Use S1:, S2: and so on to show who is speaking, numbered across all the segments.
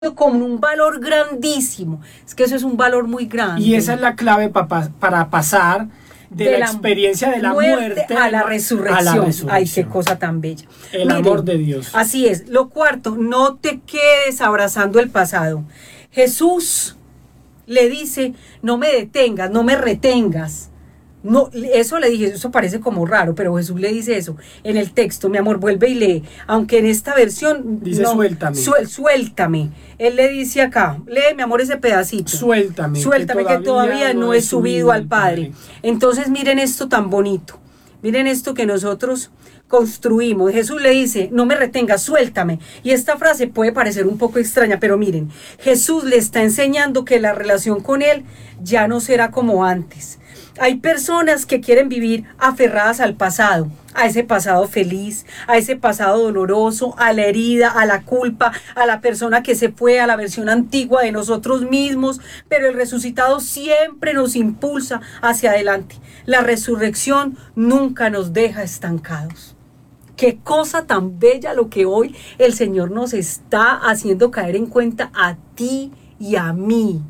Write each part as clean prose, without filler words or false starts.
S1: con un valor grandísimo. Es que eso es un valor muy grande.
S2: Y esa es la clave para pasar de la experiencia de la muerte
S1: a la resurrección. Ay, qué cosa tan bella.
S2: El amor de Dios.
S1: Así es. Lo cuarto, no te quedes abrazando el pasado. Jesús le dice, no me detengas, no me retengas. No, eso le dije, eso parece como raro, pero Jesús le dice eso en el texto. Mi amor, vuelve y lee, aunque en esta versión
S2: dice no, suéltame.
S1: Suéltame. Él le dice acá, lee, mi amor, ese pedacito.
S2: Suéltame
S1: que todavía no he subido al Padre. Entonces miren esto tan bonito, miren esto que nosotros construimos. Jesús le dice, no me retengas, suéltame. Y esta frase puede parecer un poco extraña, pero miren, Jesús le está enseñando que la relación con él ya no será como antes. Hay personas que quieren vivir aferradas al pasado, a ese pasado feliz, a ese pasado doloroso, a la herida, a la culpa, a la persona que se fue, a la versión antigua de nosotros mismos, pero el resucitado siempre nos impulsa hacia adelante. La resurrección nunca nos deja estancados. Qué cosa tan bella lo que hoy el Señor nos está haciendo caer en cuenta a ti y a mí.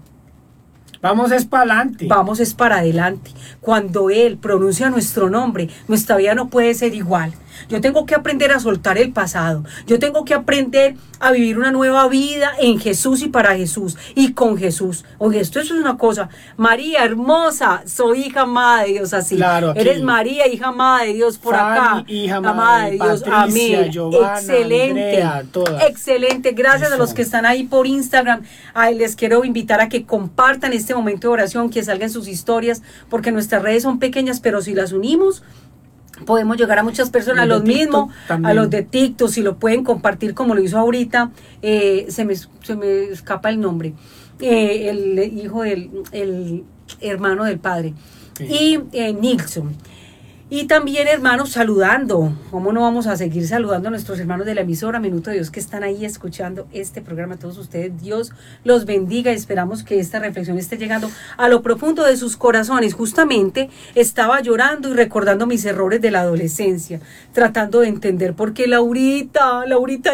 S2: Vamos es para adelante.
S1: Vamos es para adelante. Cuando Él pronuncia nuestro nombre, nuestra vida no puede ser igual. Yo tengo que aprender a soltar el pasado. Yo tengo que aprender a vivir una nueva vida en Jesús y para Jesús y con Jesús. Oye, esto es una cosa. María, hermosa, soy hija amada de Dios, así.
S2: Claro,
S1: eres María, hija amada de Dios por
S2: Fanny,
S1: acá.
S2: Hija amada de Dios.
S1: Patricia,
S2: amén. Giovanna,
S1: excelente.
S2: Andrea, todas.
S1: Excelente. Gracias a los que están ahí por Instagram. Ay, les quiero invitar a que compartan este momento de oración, que salgan sus historias, porque nuestras redes son pequeñas, pero si las unimos, podemos llegar a muchas personas, los mismos, a los de TikTok, si lo pueden compartir como lo hizo ahorita, se me escapa el nombre, el hijo el hermano del padre, sí. Y Nilsson. Y también, hermanos, saludando. ¿Cómo no vamos a seguir saludando a nuestros hermanos de la emisora Minuto de Dios que están ahí escuchando este programa? A todos ustedes, Dios los bendiga. Esperamos que esta reflexión esté llegando a lo profundo de sus corazones. Justamente estaba llorando y recordando mis errores de la adolescencia, tratando de entender por qué Laurita,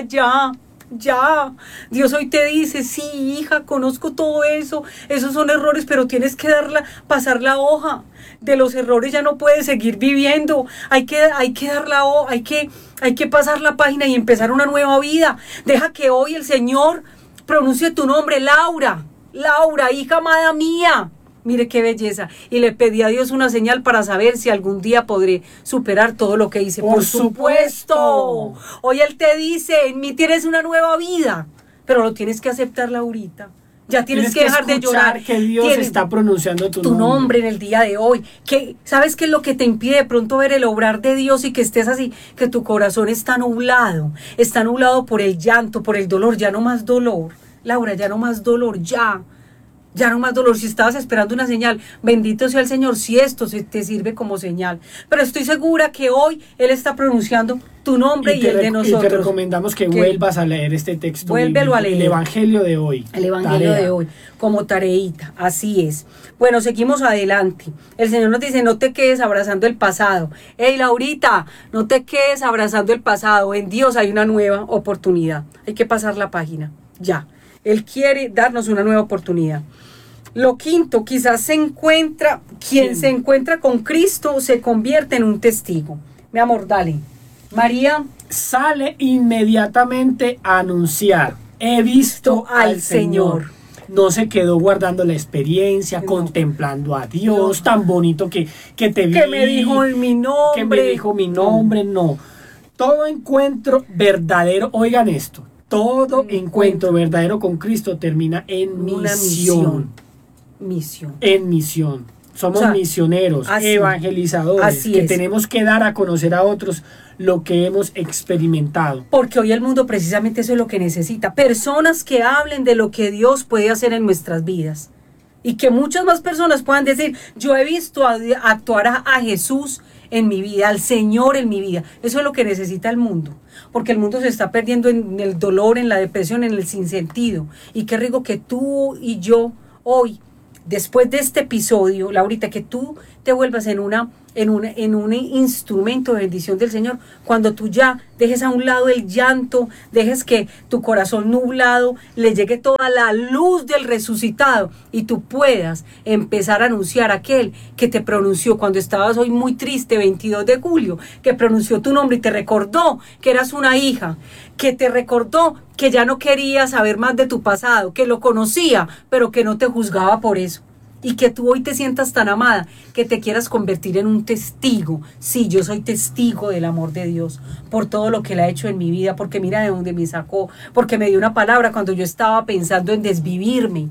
S1: ya, Dios hoy te dice, sí, hija, conozco todo eso, esos son errores, pero tienes que pasar la hoja. De los errores ya no puedes seguir viviendo, hay que dar la hoja, hay que pasar la página y empezar una nueva vida. Deja que hoy el Señor pronuncie tu nombre, Laura, hija amada mía. Mire qué belleza. Y le pedí a Dios una señal para saber si algún día podré superar todo lo que hice.
S2: Por supuesto.
S1: Hoy Él te dice, en mí tienes una nueva vida, pero lo tienes que aceptar, Laurita. Ya tienes que dejar de llorar.
S2: Que Dios está pronunciando tu
S1: nombre en el día de hoy. ¿Sabes qué es lo que te impide de pronto ver el obrar de Dios y que estés así? Que tu corazón está nublado por el llanto, por el dolor. Ya no más dolor, Laura, ya no más dolor, ya no más dolor. Si estabas esperando una señal, bendito sea el Señor si esto te sirve como señal. Pero estoy segura que hoy Él está pronunciando tu nombre y el de nosotros.
S2: Y te recomendamos que vuelvas a leer este texto.
S1: Vuélvelo a leer.
S2: El Evangelio de hoy.
S1: El Evangelio de hoy, como tareita, así es. Bueno, seguimos adelante. El Señor nos dice, no te quedes abrazando el pasado. Hey, Laurita, no te quedes abrazando el pasado. En Dios hay una nueva oportunidad. Hay que pasar la página, ya. Él quiere darnos una nueva oportunidad. Lo quinto, quizás quien se encuentra con Cristo se convierte en un testigo. Mi amor, dale. María
S2: sale inmediatamente a anunciar, he visto al Señor. No se quedó guardando la experiencia, contemplando a Dios, tan bonito que te vi.
S1: Que me dijo mi nombre.
S2: No. Todo encuentro verdadero, oigan esto, todo encuentro verdadero con Cristo termina en misión. En misión. Somos misioneros, evangelizadores, tenemos que dar a conocer a otros lo que hemos experimentado.
S1: Porque hoy el mundo precisamente eso es lo que necesita. Personas que hablen de lo que Dios puede hacer en nuestras vidas. Y que muchas más personas puedan decir, yo he visto actuar a Jesús en mi vida, al Señor en mi vida. Eso es lo que necesita el mundo. Porque el mundo se está perdiendo en el dolor, en la depresión, en el sinsentido. Y qué rico que tú y yo hoy, después de este episodio, Laurita, que tú te vuelvas en una en un instrumento de bendición del Señor, cuando tú ya dejes a un lado el llanto, dejes que tu corazón nublado le llegue toda la luz del resucitado y tú puedas empezar a anunciar a aquel que te pronunció cuando estabas hoy muy triste, 22 de julio, que pronunció tu nombre y te recordó que eras una hija, que te recordó que ya no quería saber más de tu pasado, que lo conocía, pero que no te juzgaba por eso. Y que tú hoy te sientas tan amada, que te quieras convertir en un testigo. Sí, yo soy testigo del amor de Dios, por todo lo que Él ha hecho en mi vida, porque mira de dónde me sacó, porque me dio una palabra cuando yo estaba pensando en desvivirme.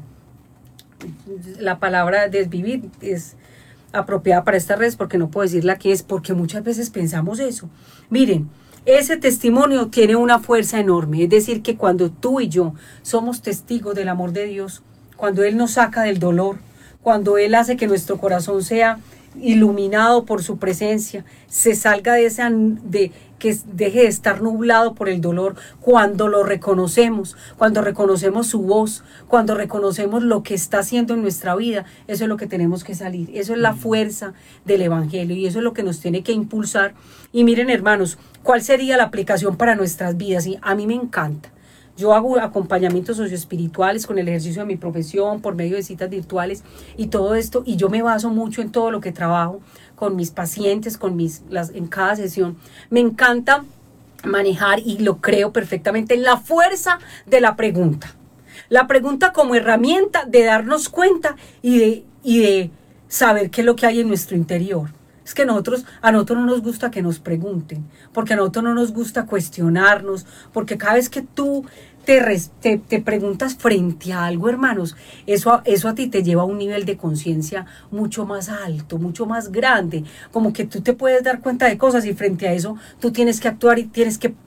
S1: La palabra desvivir es apropiada para esta red, porque no puedo decirla que es, porque muchas veces pensamos eso. Miren, ese testimonio tiene una fuerza enorme, es decir, que cuando tú y yo somos testigos del amor de Dios, cuando Él nos saca del dolor, cuando Él hace que nuestro corazón sea iluminado por su presencia, se salga que deje de estar nublado por el dolor, cuando lo reconocemos, cuando reconocemos su voz, cuando reconocemos lo que está haciendo en nuestra vida, eso es lo que tenemos que salir, eso es la fuerza del Evangelio y eso es lo que nos tiene que impulsar. Y miren, hermanos, ¿cuál sería la aplicación para nuestras vidas? Y a mí me encanta. Yo hago acompañamientos socioespirituales con el ejercicio de mi profesión, por medio de citas virtuales y todo esto, y yo me baso mucho en todo lo que trabajo con mis pacientes, en cada sesión. Me encanta manejar, y lo creo perfectamente, la fuerza de la pregunta. La pregunta como herramienta de darnos cuenta y de saber qué es lo que hay en nuestro interior. Es que a nosotros no nos gusta que nos pregunten, porque a nosotros no nos gusta cuestionarnos, porque cada vez que tú te preguntas frente a algo, hermanos, eso a ti te lleva a un nivel de conciencia mucho más alto, mucho más grande, como que tú te puedes dar cuenta de cosas y frente a eso tú tienes que actuar y tienes que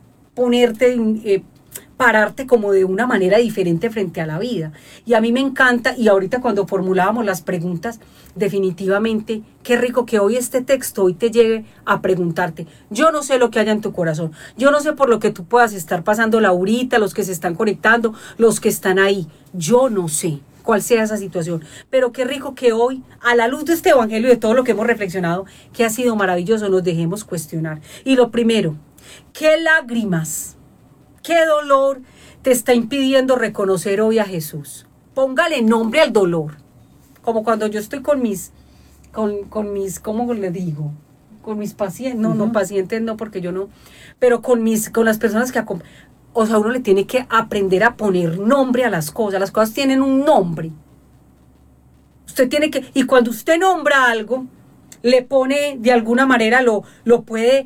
S1: pararte como de una manera diferente frente a la vida. Y a mí me encanta, y ahorita cuando formulábamos las preguntas, definitivamente, qué rico que hoy este texto hoy te lleve a preguntarte. Yo no sé lo que haya en tu corazón, yo no sé por lo que tú puedas estar pasando, Laurita, los que se están conectando, los que están ahí, yo no sé cuál sea esa situación, pero qué rico que hoy, a la luz de este evangelio y de todo lo que hemos reflexionado, que ha sido maravilloso, nos dejemos cuestionar. Y lo primero, ¿qué lágrimas, qué dolor te está impidiendo reconocer hoy a Jesús? Póngale nombre al dolor. Como cuando yo estoy con mis, ¿cómo le digo? Con mis pacientes, no pacientes no, porque yo no, pero con las personas que o sea, uno le tiene que aprender a poner nombre a las cosas tienen un nombre. Usted tiene que, y cuando usted nombra algo, le pone de alguna manera, lo puede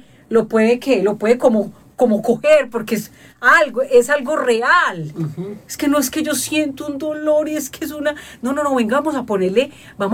S1: como coger, porque es algo real. Es que no es que yo siento un dolor y es que es una... No, venga, vamos a ponerle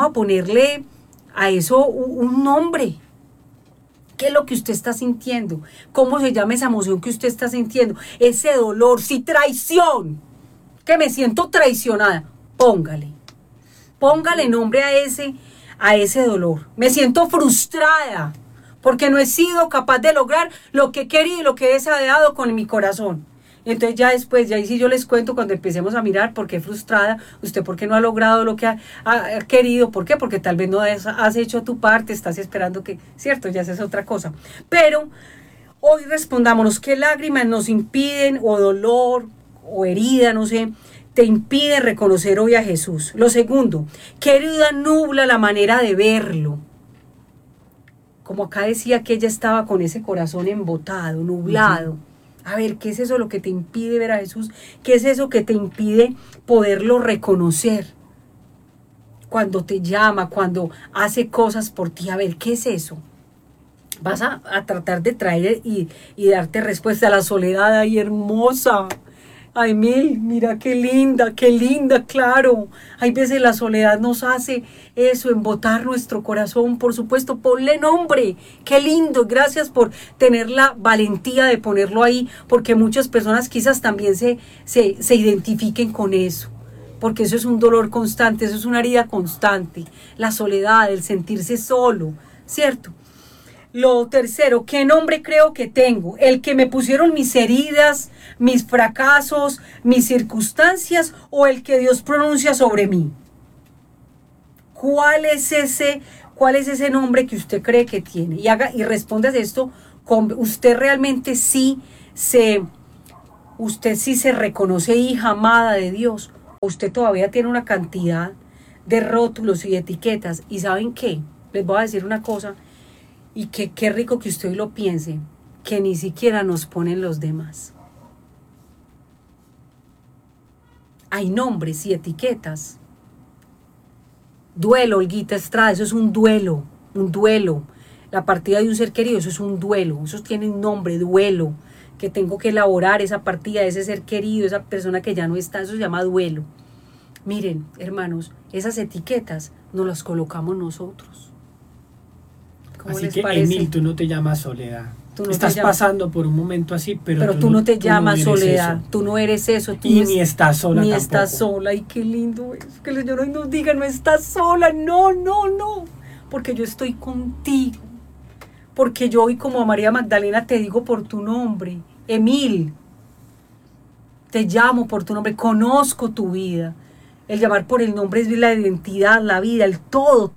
S1: a eso un nombre. ¿Qué es lo que usted está sintiendo? ¿Cómo se llama esa emoción que usted está sintiendo? Ese dolor, sí, traición, que me siento traicionada. Póngale nombre a ese dolor. Me siento frustrada, porque no he sido capaz de lograr lo que he querido y lo que he deseado con mi corazón. Entonces ya después, ahí sí yo les cuento cuando empecemos a mirar por qué frustrada, usted por qué no ha logrado lo que ha querido, ¿por qué? Porque tal vez no has hecho tu parte, estás esperando que, cierto, ya esa es otra cosa. Pero hoy respondámonos, ¿qué lágrimas nos impiden, o dolor, o herida, no sé, te impide reconocer hoy a Jesús? Lo segundo, ¿qué herida nubla la manera de verlo? Como acá decía que ella estaba con ese corazón embotado, nublado. A ver, ¿qué es eso lo que te impide ver a Jesús? ¿Qué es eso que te impide poderlo reconocer? Cuando te llama, cuando hace cosas por ti. A ver, ¿qué es eso? Vas a tratar de traer y darte respuesta a la soledad. ¡Ay, hermosa! Ay, mira qué linda, claro. Hay veces la soledad nos hace eso, embotar nuestro corazón, por supuesto, ponle nombre, qué lindo, gracias por tener la valentía de ponerlo ahí, porque muchas personas quizás también se identifiquen con eso, porque eso es un dolor constante, eso es una herida constante, la soledad, el sentirse solo, ¿cierto? Lo tercero, ¿qué nombre creo que tengo? ¿El que me pusieron mis heridas, mis fracasos, mis circunstancias, o el que Dios pronuncia sobre mí? ¿Cuál es ¿Cuál es ese nombre que usted cree que tiene? Y respondas esto, usted realmente usted sí se reconoce hija amada de Dios. Usted todavía tiene una cantidad de rótulos y etiquetas. ¿Y saben qué? Les voy a decir una cosa, y que qué rico que usted lo piense, que ni siquiera nos ponen los demás. Hay nombres y etiquetas. Duelo, Olguita Estrada, eso es un duelo. La partida de un ser querido, eso es un duelo. Eso tiene un nombre, duelo, que tengo que elaborar esa partida de ese ser querido, esa persona que ya no está, eso se llama duelo. Miren, hermanos, esas etiquetas nos las colocamos nosotros.
S2: ¿Cómo así les que, parece? Emil, tú no te llamas Soledad. No estás pasando por un momento así, pero
S1: tú no te llamas Soledad, eso. Tú no eres eso.
S2: Y ni estás sola
S1: ni
S2: tampoco.
S1: Estás sola, y qué lindo es, que el Señor hoy nos diga, no estás sola, no, porque yo estoy contigo, porque yo hoy como a María Magdalena te digo por tu nombre, Emil, te llamo por tu nombre, conozco tu vida, el llamar por el nombre es la identidad, la vida, el todo,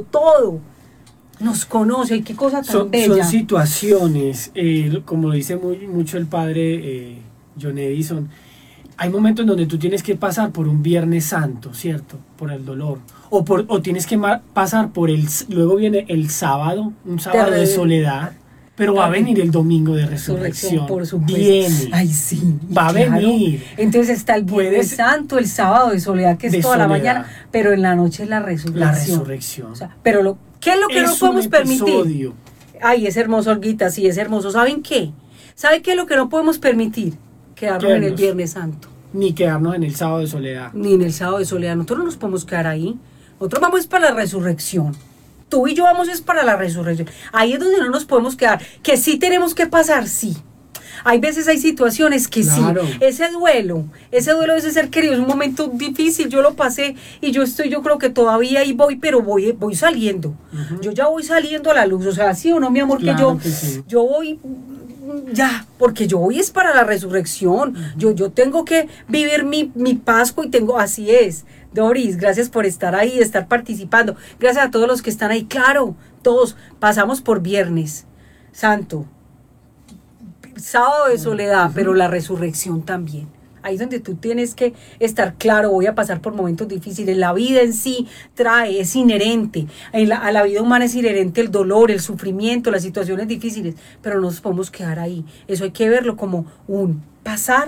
S1: nos conoce, y qué cosa tan bella.
S2: Son situaciones, como dice mucho el padre John Edison, hay momentos en donde tú tienes que pasar por un Viernes Santo, ¿cierto? Por el dolor, o tienes que pasar luego viene el sábado, un sábado de soledad, pero va a venir el domingo de resurrección,
S1: por supuesto.
S2: Viene.
S1: Ay, sí.
S2: Va a venir.
S1: Entonces está el Viernes Santo, el sábado de soledad, que es toda la mañana, pero en la noche es la resurrección.
S2: La resurrección.
S1: O sea, pero ¿qué es lo que no podemos permitir? Ay, es hermoso, Olguita, sí, es hermoso. ¿Saben qué? ¿Saben qué es lo que no podemos permitir? Quedarnos en el Viernes Santo.
S2: Ni quedarnos en el sábado de soledad.
S1: Ni en el sábado de soledad. Nosotros no nos podemos quedar ahí. Nosotros vamos para la resurrección. Tú y yo vamos es para la resurrección. Ahí es donde no nos podemos quedar. Que sí tenemos que pasar, sí. Hay veces, hay situaciones que claro. Sí. Ese duelo de ese ser querido es un momento difícil. Yo lo pasé y yo creo que todavía ahí voy, pero voy saliendo. Uh-huh. Yo ya voy saliendo a la luz. O sea, sí o no, mi amor, claro que sí. Yo voy ya, porque yo hoy es para la resurrección. Yo tengo que vivir mi Pascua y así es. Doris, gracias por estar ahí, estar participando. Gracias a todos los que están ahí. Claro, todos pasamos por Viernes Santo, sábado de soledad, pero la resurrección también. Ahí es donde tú tienes que estar claro, voy a pasar por momentos difíciles. La vida en sí es inherente. A la vida humana es inherente el dolor, el sufrimiento, las situaciones difíciles, pero no nos podemos quedar ahí. Eso hay que verlo como un pasar.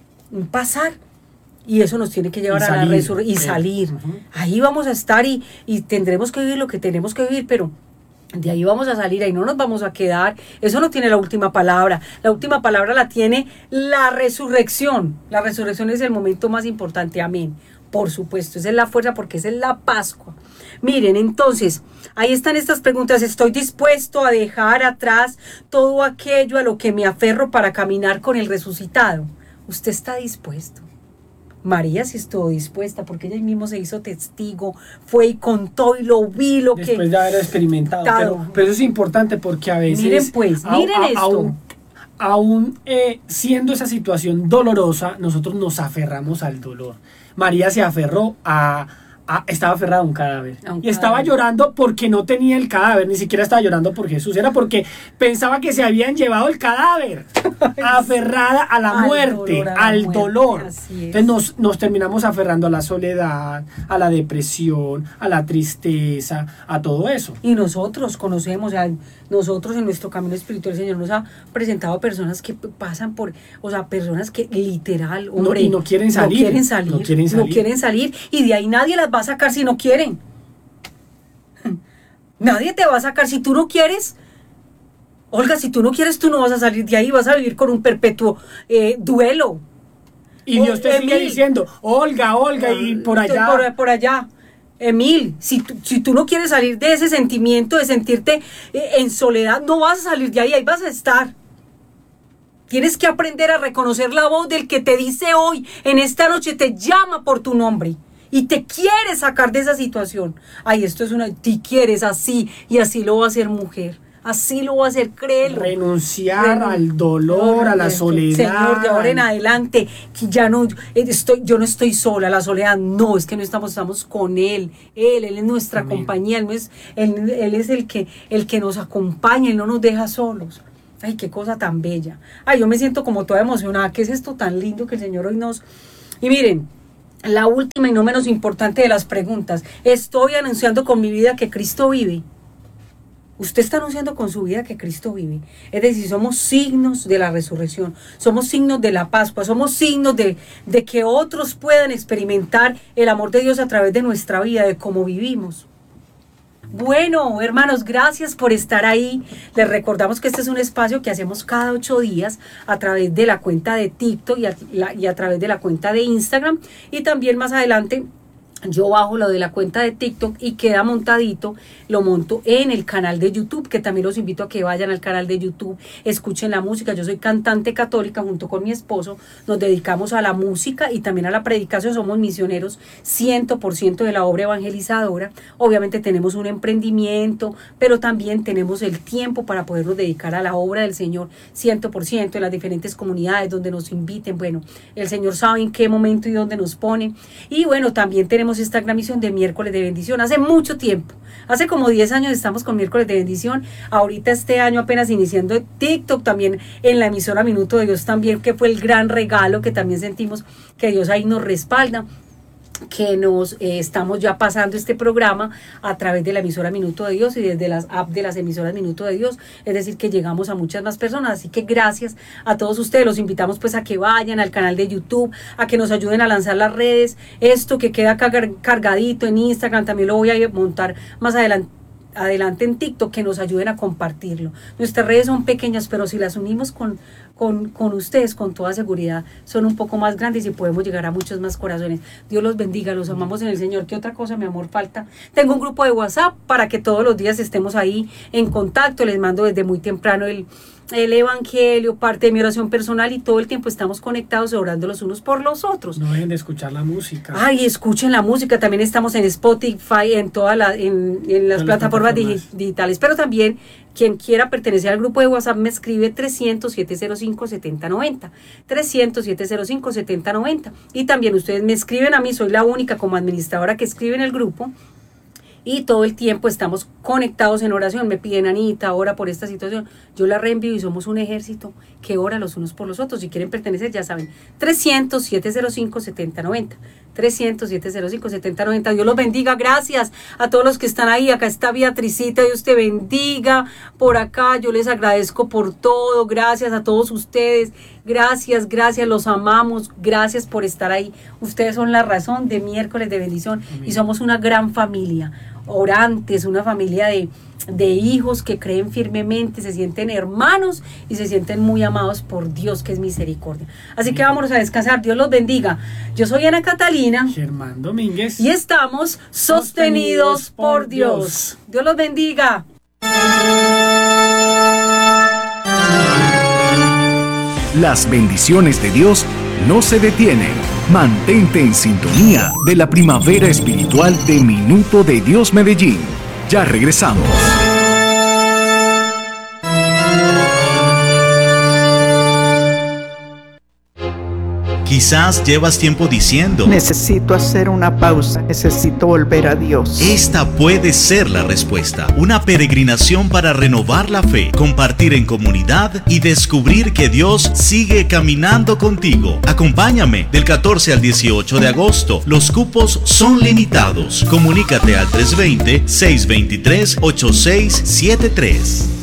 S1: Y eso nos tiene que llevar a la resurrección y salir. Uh-huh. Ahí vamos a estar y tendremos que vivir lo que tenemos que vivir, pero de ahí vamos a salir, ahí no nos vamos a quedar. Eso no tiene la última palabra. La última palabra la tiene la resurrección. La resurrección es el momento más importante. Amén. Por supuesto, esa es la fuerza porque esa es la Pascua. Miren, entonces, ahí están estas preguntas. ¿Estoy dispuesto a dejar atrás todo aquello a lo que me aferro para caminar con el resucitado? ¿Usted está dispuesto? María sí estuvo dispuesta, porque ella mismo se hizo testigo, fue y contó y lo vi,
S2: después de haber experimentado, pero eso es importante porque a veces
S1: miren esto,
S2: aún siendo esa situación dolorosa, nosotros nos aferramos al dolor. María se aferró estaba aferrada a un cadáver. Estaba llorando porque no tenía el cadáver, ni siquiera estaba llorando por Jesús, era porque pensaba que se habían llevado el cadáver. Aferrada a la muerte, al dolor. Entonces nos terminamos aferrando a la soledad, a la depresión, a la tristeza, a todo eso.
S1: Y nosotros conocemos, nosotros en nuestro camino espiritual, el Señor nos ha presentado personas que pasan por, personas que literal, hombre,
S2: no quieren salir.
S1: No quieren salir, y de ahí nadie las va a sacar si no quieren. Nadie te va a sacar si tú no quieres. Olga, si tú no quieres, tú no vas a salir de ahí, vas a vivir con un perpetuo duelo.
S2: Y Dios te sigue diciendo, Olga, y por allá.
S1: Por allá. Emil, si tú no quieres salir de ese sentimiento de sentirte en soledad, no vas a salir de ahí vas a estar. Tienes que aprender a reconocer la voz del que te dice hoy, en esta noche te llama por tu nombre y te quiere sacar de esa situación. Ay, esto es te quieres así y así lo va a hacer, mujer. Así lo voy a hacer, créelo.
S2: Renunciar al dolor, a la soledad.
S1: Señor, de ahora en adelante, que ya no yo no estoy sola, la soledad no, es que no estamos con Él. Él es nuestra
S2: Amén.
S1: compañía, Él es el que nos acompaña, Él no nos deja solos. Ay, qué cosa tan bella. Ay, yo me siento como toda emocionada. ¿Qué es esto tan lindo que el Señor hoy nos... Y miren, la última y no menos importante de las preguntas. ¿Estoy anunciando con mi vida que Cristo vive? Usted está anunciando con su vida que Cristo vive. Es decir, somos signos de la resurrección, somos signos de la Pascua, somos signos de que otros puedan experimentar el amor de Dios a través de nuestra vida, de cómo vivimos. Bueno, hermanos, gracias por estar ahí. Les recordamos que este es un espacio que hacemos cada 8 días a través de la cuenta de TikTok y a través de la cuenta de Instagram. Y también más adelante yo bajo lo de la cuenta de TikTok y queda montadito, lo monto en el canal de YouTube, que también los invito a que vayan al canal de YouTube, escuchen la música. Yo soy cantante católica junto con mi esposo, nos dedicamos a la música y también a la predicación, somos misioneros 100% de la obra evangelizadora. Obviamente tenemos un emprendimiento, pero también tenemos el tiempo para podernos dedicar a la obra del Señor 100% en las diferentes comunidades donde nos inviten. Bueno, el Señor sabe en qué momento y dónde nos pone. Y bueno, también tenemos esta gran misión de miércoles de bendición. Hace mucho tiempo, hace como 10 años estamos con miércoles de bendición. Ahorita este año apenas iniciando TikTok, también en la emisora Minuto de Dios también, que fue el gran regalo que también sentimos que Dios ahí nos respalda, que nos estamos ya pasando este programa a través de la emisora Minuto de Dios y desde las apps de las emisoras Minuto de Dios, es decir, que llegamos a muchas más personas. Así que gracias a todos ustedes, los invitamos pues a que vayan al canal de YouTube, a que nos ayuden a lanzar las redes. Esto que queda cargadito en Instagram también lo voy a montar más adelante en TikTok, que nos ayuden a compartirlo. Nuestras redes son pequeñas, pero si las unimos con ustedes, con toda seguridad, son un poco más grandes y podemos llegar a muchos más corazones. Dios los bendiga, los amamos en el Señor. ¿Qué otra cosa, mi amor, falta? Tengo un grupo de WhatsApp para que todos los días estemos ahí en contacto. Les mando desde muy temprano el evangelio, parte de mi oración personal, y todo el tiempo estamos conectados orando los unos por los otros.
S2: No dejen de escuchar la música.
S1: Ay, escuchen la música. También estamos en Spotify, en las plataformas digitales, pero también quien quiera pertenecer al grupo de WhatsApp me escribe 300-705-7090, 300-705-7090, y también ustedes me escriben a mí. Soy la única como administradora que escribe en el grupo, y todo el tiempo estamos conectados en oración. Me piden: Anita, ora por esta situación. Yo la reenvío y somos un ejército que ora los unos por los otros. Si quieren pertenecer, ya saben, 300-705-7090, 300-705-7090. Dios los bendiga. Gracias a todos los que están ahí. Acá está Beatricita, Dios te bendiga. Por acá yo les agradezco por todo. Gracias a todos ustedes. Gracias, los amamos. Gracias por estar ahí. Ustedes son la razón de miércoles de bendición. Amén. Y somos una gran familia orantes, una familia de hijos que creen firmemente, se sienten hermanos y se sienten muy amados por Dios, que es misericordia. Así que vámonos a descansar. Dios los bendiga. Yo soy Ana Catalina,
S2: Germán Domínguez,
S1: y estamos sostenidos por Dios. Dios los bendiga.
S3: Las bendiciones de Dios no se detienen. Mantente en sintonía de la primavera espiritual de Minuto de Dios Medellín. Ya regresamos.
S4: Quizás llevas tiempo diciendo:
S5: necesito hacer una pausa, necesito volver a Dios.
S4: Esta puede ser la respuesta. Una peregrinación para renovar la fe, compartir en comunidad y descubrir que Dios sigue caminando contigo. Acompáñame del 14 al 18 de agosto. Los cupos son limitados. Comunícate al 320-623-8673.